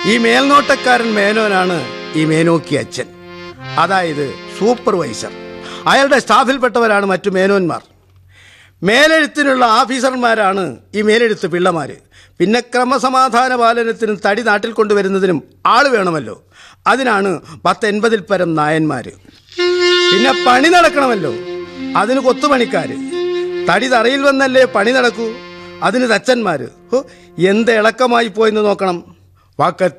ഈ മേൽനോട്ടക്കാരൻ മേനോനാണ് ഈ മേനോക്കി അച്ഛൻ, അതായത് സൂപ്പർവൈസർ. അയാളുടെ സ്റ്റാഫിൽപ്പെട്ടവരാണ് മറ്റു മേനോന്മാർ. മേലെഴുത്തിനുള്ള ഓഫീസർമാരാണ് ഈ മേലെഴുത്ത് പിള്ളമാർ. പിന്നെ ക്രമസമാധാന പാലനത്തിനും തടി നാട്ടിൽ കൊണ്ടുവരുന്നതിനും ആൾ വേണമല്ലോ. അതിനാണ് 10-80 പരം നായന്മാർ. പിന്നെ പണി നടക്കണമല്ലോ, അതിന് കൊത്തുപണിക്കാർ. തടി തറയിൽ വന്നല്ലേ പണി നടക്കൂ, അതിന് തച്ചന്മാർ. എന്ത് ഇളക്കമായി പോയെന്ന് നോക്കണം.